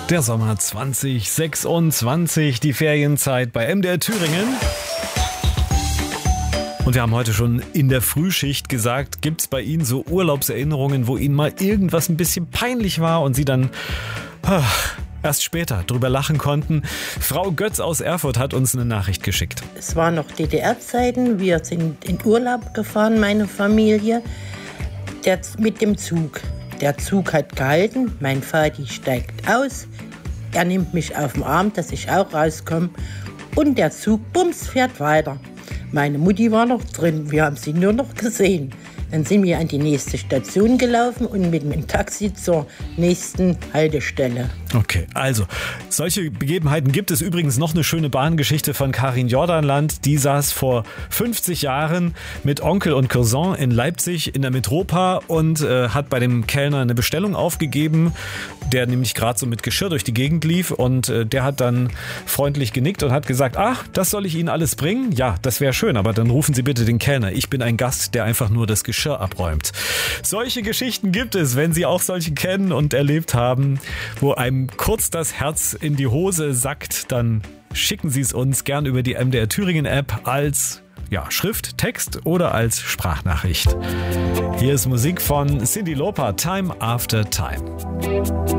Der Sommer 2026, die Ferienzeit bei MDR Thüringen. Und wir haben heute schon in der Frühschicht gesagt, gibt es bei Ihnen so Urlaubserinnerungen, wo Ihnen mal irgendwas ein bisschen peinlich war und Sie dann erst später drüber lachen konnten? Frau Götz aus Erfurt hat uns eine Nachricht geschickt. Es waren noch DDR-Zeiten, wir sind in Urlaub gefahren, meine Familie, mit dem Zug. Der Zug hat gehalten, mein Vati steigt aus, er nimmt mich auf den Arm, dass ich auch rauskomme und der Zug, bums, fährt weiter. Meine Mutti war noch drin, wir haben sie nur noch gesehen. Dann sind wir an die nächste Station gelaufen und mit dem Taxi zur nächsten Haltestelle. Okay, also solche Begebenheiten gibt es. Übrigens noch eine schöne Bahngeschichte von Karin Jordanland. Die saß vor 50 Jahren mit Onkel und Cousin in Leipzig in der Metropa und hat bei dem Kellner eine Bestellung aufgegeben, der nämlich gerade so mit Geschirr durch die Gegend lief, und der hat dann freundlich genickt und hat gesagt, ach, das soll ich Ihnen alles bringen? Ja, das wäre schön, aber dann rufen Sie bitte den Kellner. Ich bin ein Gast, der einfach nur das Geschirr abräumt. Solche Geschichten gibt es, wenn Sie auch solche kennen und erlebt haben, wo einem kurz das Herz in die Hose sackt, dann schicken Sie es uns gern über die MDR Thüringen App als Schrift, Text oder als Sprachnachricht. Hier ist Musik von Cyndi Lauper, Time After Time.